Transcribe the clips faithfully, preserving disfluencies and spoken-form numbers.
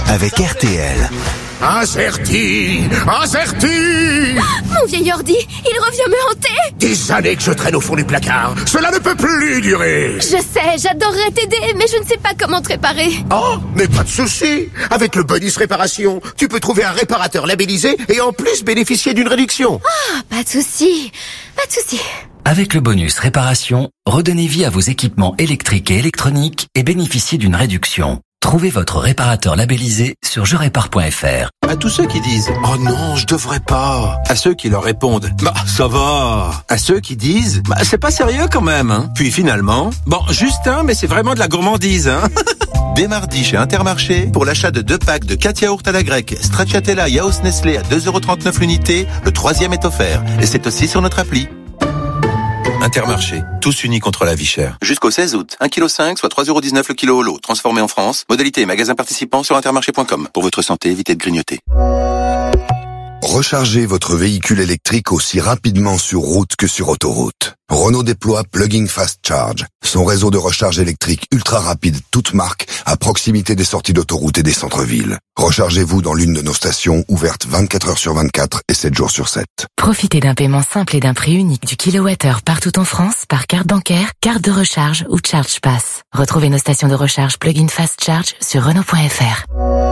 avec R T L. Incerti, incerti. Mon vieil ordi, il revient me hanter. Des années que je traîne au fond du placard. Cela ne peut plus durer. Je sais, j'adorerais t'aider, mais je ne sais pas comment te réparer. Oh, mais pas de souci. Avec le bonus réparation, tu peux trouver un réparateur labellisé et en plus bénéficier d'une réduction. Ah, pas de souci, pas de souci. Avec le bonus réparation, redonnez vie à vos équipements électriques et électroniques et bénéficiez d'une réduction. Trouvez votre réparateur labellisé sur je répare point f r. À tous ceux qui disent « Oh non, je devrais pas », à ceux qui leur répondent « Bah, ça va », à ceux qui disent « Bah, c'est pas sérieux quand même, hein ». Puis finalement, bon, juste un, mais c'est vraiment de la gourmandise, hein. Dès mardi chez Intermarché, pour l'achat de deux packs de quatre yaourts à la grecque, Stracciatella Yaourt Nestlé à deux euros trente-neuf l'unité, le troisième est offert. Et c'est aussi sur notre appli. Intermarché, tous unis contre la vie chère. Jusqu'au seize août, un virgule cinq kilos, soit trois euros dix-neuf le kilo au lot, transformé en France. Modalité et magasin participant sur intermarché point com. Pour votre santé, évitez de grignoter. Rechargez votre véhicule électrique aussi rapidement sur route que sur autoroute. Renault déploie Plug-in Fast Charge, son réseau de recharge électrique ultra rapide toute marque à proximité des sorties d'autoroute et des centres-villes. Rechargez-vous dans l'une de nos stations ouvertes vingt-quatre heures sur vingt-quatre et sept jours sur sept. Profitez d'un paiement simple et d'un prix unique du kilowattheure partout en France par carte bancaire, carte de recharge ou Charge Pass. Retrouvez nos stations de recharge Plug-in Fast Charge sur Renault point f r.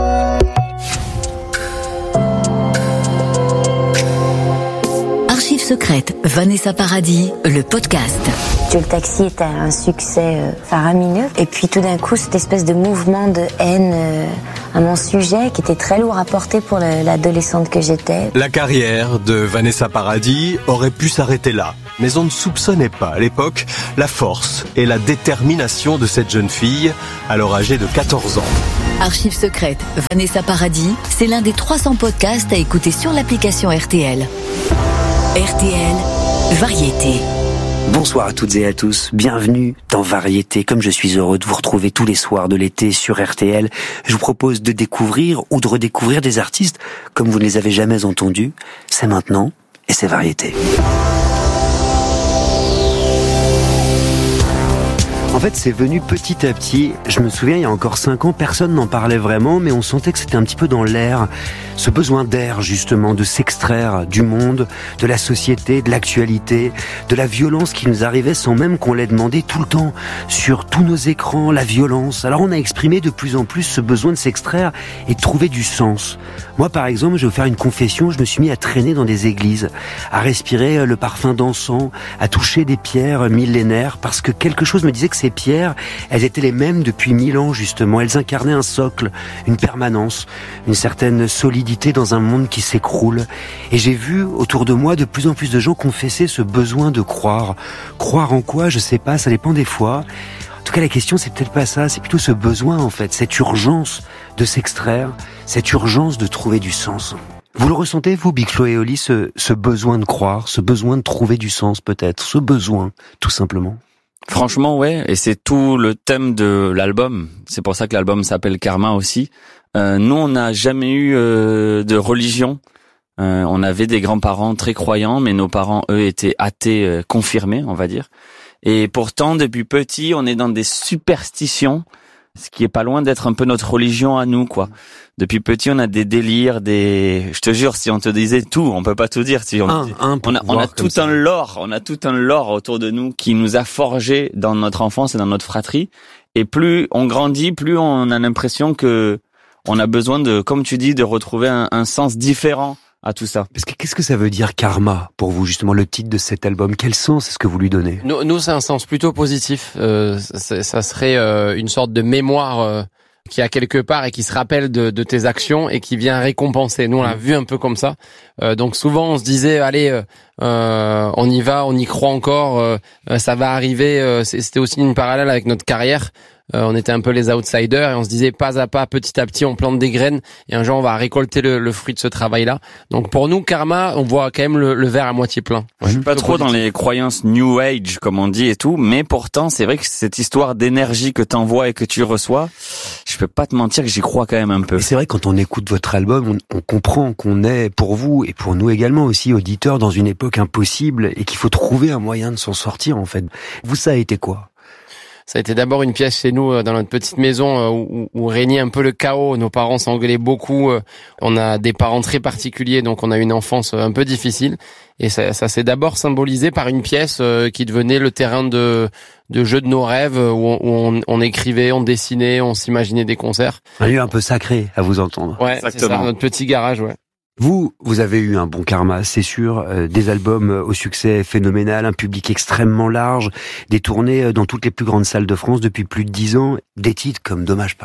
Archives secrètes, Vanessa Paradis, le podcast. Le taxi était un succès euh, faramineux. Et puis tout d'un coup, cette espèce de mouvement de haine euh, à mon sujet qui était très lourd à porter pour le, l'adolescente que j'étais. La carrière de Vanessa Paradis aurait pu s'arrêter là. Mais on ne soupçonnait pas à l'époque la force et la détermination de cette jeune fille, alors âgée de quatorze ans. Archives secrètes, Vanessa Paradis, c'est l'un des trois cents podcasts à écouter sur l'application R T L. R T L, Variété. Bonsoir à toutes et à tous, bienvenue dans Variété. Comme je suis heureux de vous retrouver tous les soirs de l'été sur R T L, je vous propose de découvrir ou de redécouvrir des artistes comme vous ne les avez jamais entendus. C'est maintenant et c'est Variété. En fait, c'est venu petit à petit. Je me souviens, il y a encore cinq ans, personne n'en parlait vraiment, mais on sentait que c'était un petit peu dans l'air. Ce besoin d'air, justement, de s'extraire du monde, de la société, de l'actualité, de la violence qui nous arrivait sans même qu'on l'ait demandé tout le temps. Sur tous nos écrans, la violence. Alors on a exprimé de plus en plus ce besoin de s'extraire et de trouver du sens. Moi, par exemple, je vais vous faire une confession, je me suis mis à traîner dans des églises, à respirer le parfum d'encens, à toucher des pierres millénaires, parce que quelque chose me disait que ces pierres, elles étaient les mêmes depuis mille ans, justement. Elles incarnaient un socle, une permanence, une certaine solidité dans un monde qui s'écroule. Et j'ai vu autour de moi de plus en plus de gens confesser ce besoin de croire. Croire en quoi? Je sais pas, ça dépend des fois. En tout cas, la question, c'est peut-être pas ça, c'est plutôt ce besoin, en fait, cette urgence de s'extraire, cette urgence de trouver du sens. Vous le ressentez, vous, Big Flo et Oli, ce, ce besoin de croire, ce besoin de trouver du sens, peut-être, ce besoin, tout simplement? Franchement, ouais, et c'est tout le thème de l'album. C'est pour ça que l'album s'appelle Karma aussi. Euh, nous, on n'a jamais eu euh, de religion. Euh, on avait des grands-parents très croyants, mais nos parents, eux, étaient athées euh, confirmés, on va dire. Et pourtant, depuis petit, on est dans des superstitions, ce qui est pas loin d'être un peu notre religion à nous, quoi. Depuis petit, on a des délires, des... Je te jure, si on te disait tout, on peut pas tout dire. Si on, un, un on a, on a tout ça. un lore, on a tout un lore autour de nous qui nous a forgé dans notre enfance et dans notre fratrie. Et plus on grandit, plus on a l'impression que on a besoin de, comme tu dis, de retrouver un, un sens différent à tout ça. Parce que qu'est-ce que ça veut dire karma pour vous, justement, le titre de cet album? Quel sens est-ce que vous lui donnez? Nous, nous c'est un sens plutôt positif. Euh, ça, ça serait euh, une sorte de mémoire euh, qui a quelque part et qui se rappelle de, de tes actions et qui vient récompenser. Nous, on l'a vu un peu comme ça. Euh, donc souvent, on se disait, allez, euh, on y va, on y croit encore, euh, ça va arriver. Euh, c'était aussi une parallèle avec notre carrière. Euh, on était un peu les outsiders et on se disait pas à pas, petit à petit, on plante des graines et un jour on va récolter le, le fruit de ce travail-là. Donc pour nous, Karma, on voit quand même le, le verre à moitié plein. Je suis pas trop dans les croyances New Age, comme on dit et tout, mais pourtant c'est vrai que cette histoire d'énergie que t'envoies et que tu reçois, je peux pas te mentir que j'y crois quand même un peu. Et c'est vrai, quand on écoute votre album, on, on comprend qu'on est, pour vous et pour nous également aussi, auditeurs, dans une époque impossible et qu'il faut trouver un moyen de s'en sortir en fait. Vous, ça a été quoi ? Ça a été d'abord une pièce chez nous, dans notre petite maison, où, où régnait un peu le chaos. Nos parents s'engueulaient beaucoup. On a des parents très particuliers, donc on a une enfance un peu difficile. Et ça, ça s'est d'abord symbolisé par une pièce qui devenait le terrain de, de jeu de nos rêves, où on, où on, on écrivait, on dessinait, on s'imaginait des concerts. Un lieu un peu sacré, à vous entendre. Ouais, c'est ça, notre petit garage, ouais. Vous, vous avez eu un bon karma, c'est sûr, euh, des albums au succès phénoménal, un public extrêmement large, des tournées dans toutes les plus grandes salles de France depuis plus de dix ans, des titres comme Dommage par